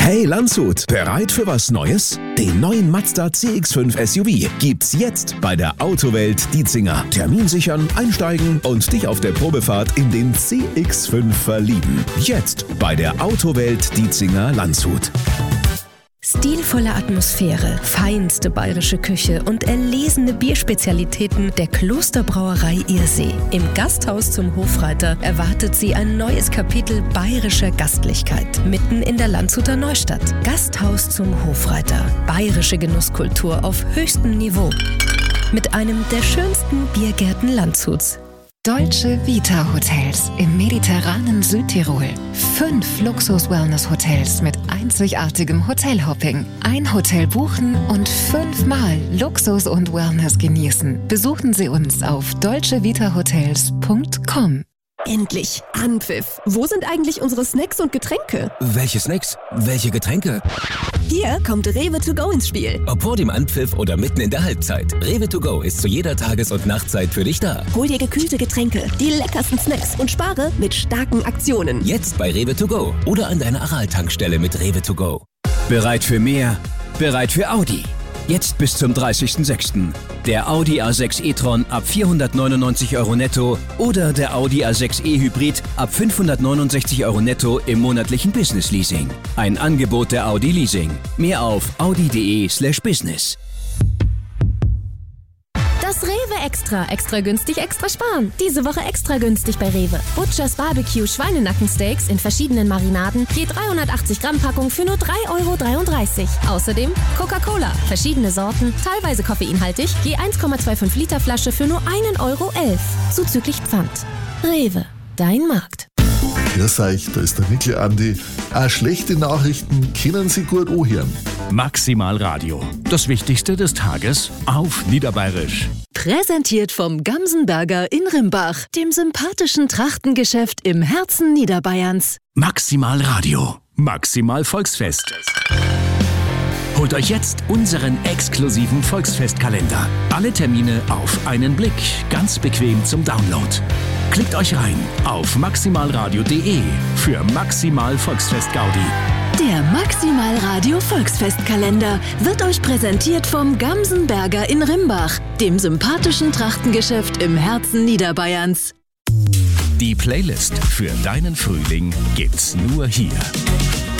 Hey Landshut, bereit für was Neues? Den neuen Mazda CX-5 SUV gibt's jetzt bei der Autowelt Dietzinger. Termin sichern, einsteigen und dich auf der Probefahrt in den CX-5 verlieben. Jetzt bei der Autowelt Dietzinger Landshut. Stilvolle Atmosphäre, feinste bayerische Küche und erlesene Bierspezialitäten der Klosterbrauerei Irsee. Im Gasthaus zum Hofreiter erwartet Sie ein neues Kapitel bayerischer Gastlichkeit. Mitten in der Landshuter Neustadt. Gasthaus zum Hofreiter. Bayerische Genusskultur auf höchstem Niveau. Mit einem der schönsten Biergärten Landshuts. Deutsche Vita Hotels im mediterranen Südtirol. 5 Luxus-Wellness-Hotels mit einzigartigem Hotelhopping. Ein Hotel buchen und 5-mal Luxus und Wellness genießen. Besuchen Sie uns auf deutschevitahotels.com. Endlich! Anpfiff! Wo sind eigentlich unsere Snacks und Getränke? Welche Snacks? Welche Getränke? Hier kommt Rewe to go ins Spiel. Ob vor dem Anpfiff oder mitten in der Halbzeit. Rewe to go ist zu jeder Tages- und Nachtzeit für dich da. Hol dir gekühlte Getränke, die leckersten Snacks und spare mit starken Aktionen. Jetzt bei Rewe to go oder an deiner Aral-Tankstelle mit Rewe to go. Bereit für mehr? Bereit für Audi? Jetzt bis zum 30.06. Der Audi A6 e-tron ab 499 € netto oder der Audi A6 e-Hybrid ab 569 € netto im monatlichen Business Leasing. Ein Angebot der Audi Leasing. Mehr auf audi.de/business. Das Rewe Extra günstig, extra sparen. Diese Woche extra günstig bei Rewe. Butchers Barbecue Schweinenackensteaks in verschiedenen Marinaden, je 380 Gramm Packung für nur 3,33 €. Außerdem Coca-Cola, verschiedene Sorten, teilweise koffeinhaltig, je 1,25 Liter Flasche für nur 1,11 €. Zuzüglich Pfand. Rewe, dein Markt. Grüß euch, da ist der Mikl Andi. Auch schlechte Nachrichten können Sie gut anhören. Maximal Radio. Das Wichtigste des Tages auf Niederbayerisch. Präsentiert vom Gamsenberger in Rimbach, dem sympathischen Trachtengeschäft im Herzen Niederbayerns. Maximal Radio. Maximal Volksfest. Holt euch jetzt unseren exklusiven Volksfestkalender. Alle Termine auf einen Blick, ganz bequem zum Download. Klickt euch rein auf maximalradio.de für Maximal Volksfest Gaudi. Der Maximal Radio Volksfestkalender wird euch präsentiert vom Gamsenberger in Rimbach, dem sympathischen Trachtengeschäft im Herzen Niederbayerns. Die Playlist für deinen Frühling gibt's nur hier.